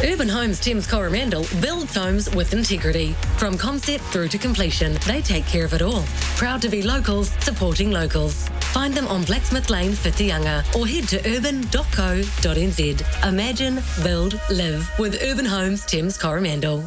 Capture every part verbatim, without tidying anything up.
Urban Homes Thames Coromandel builds homes with integrity. From concept through to completion, they take care of it all. Proud to be locals, supporting locals. Find them on Blacksmith Lane, Whitianga, or head to urban dot co dot n z. Imagine, build, live with Urban Homes Thames Coromandel.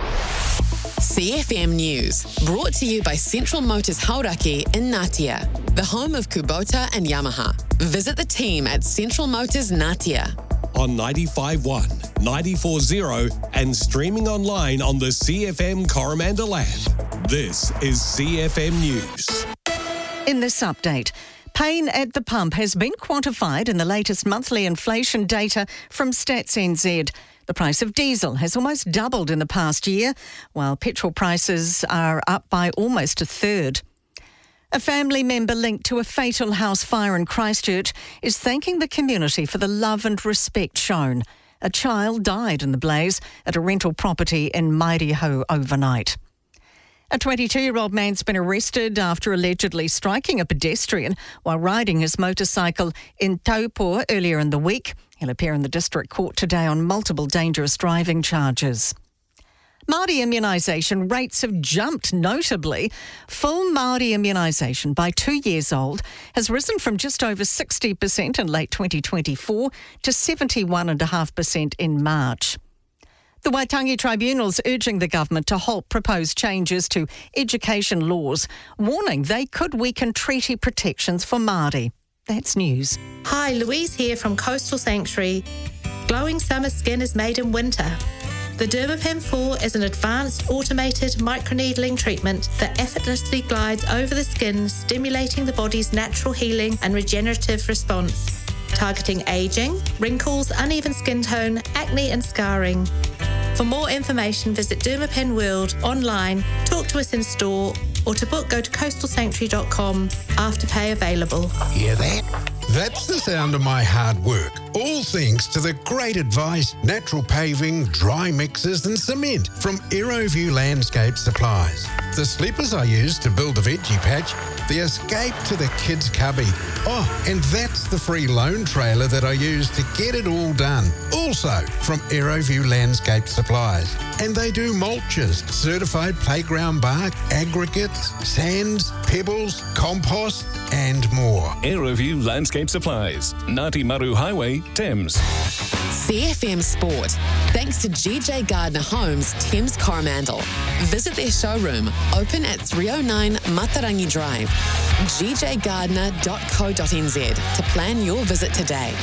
C F M News, brought to you by Central Motors Hauraki in Ngatea, the home of Kubota and Yamaha. Visit the team at Central Motors Ngatea. On ninety-five point one, ninety-four point zero and streaming online on the C F M Coromandel app. This is C F M News. In this update, pain at the pump has been quantified in the latest monthly inflation data from Stats N Z. The price of diesel has almost doubled in the past year, while petrol prices are up by almost a third. A family member linked to a fatal house fire in Christchurch is thanking the community for the love and respect shown. A child died in the blaze at a rental property in Mairiho overnight. A twenty-two-year-old man's been arrested after allegedly striking a pedestrian while riding his motorcycle in Taupo earlier in the week. He'll appear in the district court today on multiple dangerous driving charges. Māori immunisation rates have jumped notably. Full Māori immunisation by two years old has risen from just over sixty percent in late twenty twenty-four to seventy-one point five percent in March. The Waitangi Tribunal's urging the government to halt proposed changes to education laws, warning they could weaken treaty protections for Māori. That's news. Hi, Louise here from Coastal Sanctuary. Glowing summer skin is made in winter. The Dermapen four is an advanced automated microneedling treatment that effortlessly glides over the skin, stimulating the body's natural healing and regenerative response, targeting aging, wrinkles, uneven skin tone, acne and scarring. For more information, visit Dermapen World online, talk to us in store, or to book, go to coastal sanctuary dot com. Afterpay available. Hear that? That's the sound of my hard work. All thanks to the great advice, natural paving, dry mixes and cement from Aeroview Landscape Supplies. The sleepers I use to build the veggie patch, the escape to the kids' cubby. Oh, and that's the free loan trailer that I use to get it all done. Also from Aeroview Landscape Supplies. And they do mulches, certified playground bark, aggregates, sands, pebbles, compost and more. Aeroview Landscape Supplies, Ngāti Maru Highway, Thames. C F M Sport, thanks to G J Gardner Homes, Thames Coromandel. Visit their showroom, open at three oh nine Matarangi Drive, g j gardner dot co dot n z to plan your visit today.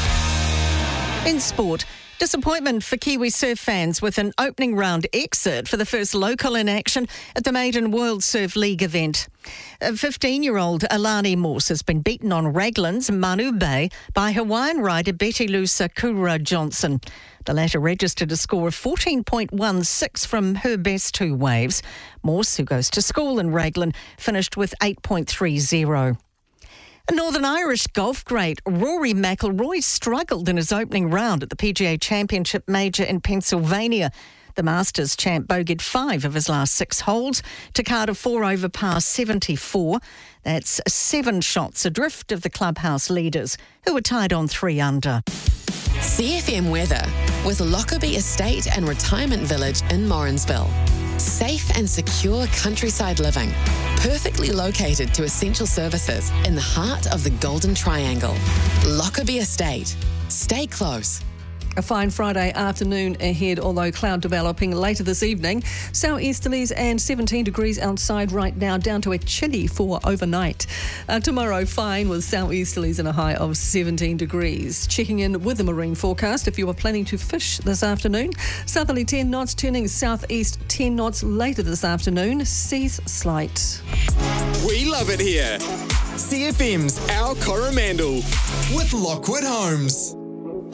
In sport, disappointment for Kiwi surf fans with an opening round exit for the first local in action at the Maiden World Surf League event. fifteen-year-old Alani Morse has been beaten on Raglan's Manu Bay by Hawaiian rider Betty-Lou Sakura Johnson. The latter registered a score of fourteen point one six from her best two waves. Morse, who goes to school in Raglan, finished with eight point three zero. A Northern Irish golf great Rory McIlroy struggled in his opening round at the P G A Championship Major in Pennsylvania. The Masters champ bogeyed five of his last six holes to card a four over par seventy-four. That's seven shots adrift of the clubhouse leaders, who were tied on three under. C F M weather with Lockerbie Estate and Retirement Village in Morrinsville. Safe and secure countryside living, perfectly located to essential services in the heart of the Golden Triangle. Lockerbie Estate. Stay close. A fine Friday afternoon ahead, although cloud developing later this evening. Southeasterlies and seventeen degrees outside right now, down to a chilly for overnight. Uh, tomorrow, fine with southeasterlies and a high of seventeen degrees. Checking in with the marine forecast, if you are planning to fish this afternoon, southerly ten knots turning southeast ten knots later this afternoon. Seas slight. We love it here. C F M's Our Coromandel with Lockwood Homes.